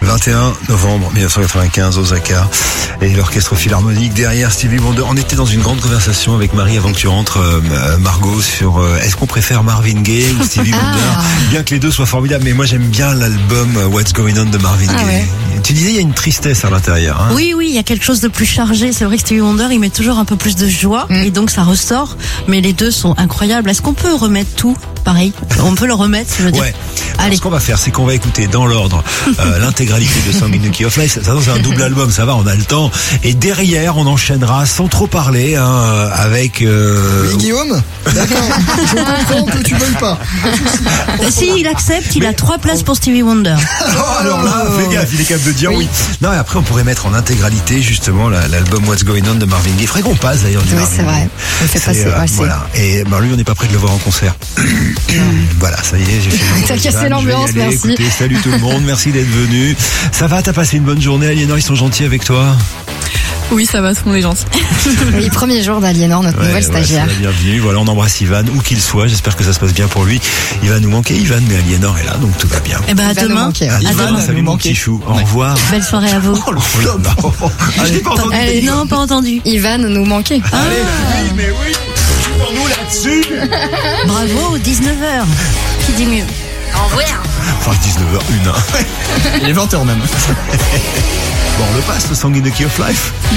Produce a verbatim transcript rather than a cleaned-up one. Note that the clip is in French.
vingt et un novembre mille neuf cent quatre-vingt-quinze, Osaka, et l'orchestre philharmonique derrière Stevie Wonder. On était dans une grande conversation avec Marie avant que tu rentres, euh, Margot, sur euh, est-ce qu'on préfère Marvin Gaye ou Stevie Wonder. Ah. Bien que les deux soient formidables, mais moi j'aime bien l'album What's Going On de Marvin ah, Gaye. Ouais. Tu disais il y a une tristesse à l'intérieur. Hein. Oui, oui, il y a quelque chose de plus chargé. C'est vrai que Stevie Wonder, il met toujours un peu plus de joie, mm. et donc ça ressort. Mais les deux sont incroyables. Est-ce qu'on peut remettre tout pareil? On peut le remettre, je veux dire. Ouais. Alors, ce qu'on va faire, c'est qu'on va écouter dans l'ordre euh, l'intégralité de Song in the Key of Life. Ça, c'est un double album, ça va, on a le temps. Et derrière, on enchaînera sans trop parler hein, avec. Euh... Oui, Guillaume. D'accord. Je comprends que tu veuilles pas. Si il accepte, il Mais... a trois places pour Stevie Wonder. Oh, alors là, fais gaffe, il est capable de dire oui. oui. Non, et après, on pourrait mettre en intégralité justement l'album What's Going On de Marvin Gaye. Il faudrait qu'on passe d'ailleurs du Oui, Marvin c'est vrai. Gaye. On fait passer. Euh, ouais, voilà. Et ben lui, on n'est pas prêt de le voir en concert. Voilà, ça y est, j'ai fait. T'as cassé l'ambiance, merci. Écoutez, salut tout le monde, merci d'être venu. Ça va, t'as passé une bonne journée, Aliénor, ils sont gentils avec toi? Oui, ça va, tout le monde est gentil. Oui, premier jour d'Aliénor, notre ouais, nouvelle ouais, stagiaire. C'est la bienvenue. Voilà, on embrasse Ivan, où qu'il soit. J'espère que ça se passe bien pour lui. Il va nous manquer, Ivan, mais Aliénor est là, donc tout va bien. Et ben, à demain. Manquer, ouais. Ivan, demain. salut mon petit chou. Au revoir. Belle soirée à vous. Oh, oh, oh. Allez, pas entendu. Allez, non, pas entendu. Ivan nous manquait. Ah. Allez, oui, mais oui. Pour nous là-dessus. Bravo, dix-neuf heures. Qui dit mieux? Au revoir. Enfin, dix-neuf heures une. Hein. Il est vingt heures même. Bon, on le passe, le Song in the Key of Life.